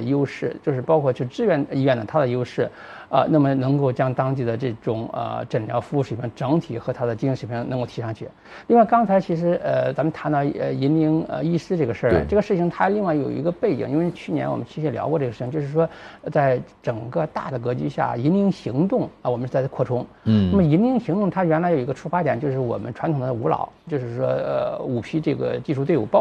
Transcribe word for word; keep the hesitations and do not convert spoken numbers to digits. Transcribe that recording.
优势，就是包括去支援医院的它的优势，啊，那么能够将当地的这种呃诊疗服务水平整体和它的经营水平能够提上去。另外，刚才其实呃咱们谈到呃银龄呃医师这个事儿，这个事情它另外有一个背景，因为去年我们其实也聊过这个事情，就是说在整个大的格局下，银龄行动啊我们是在扩充。嗯，那么银龄行动它原来有一个出发点，就是我们传统的五老，就是说呃五批这个技术队伍包。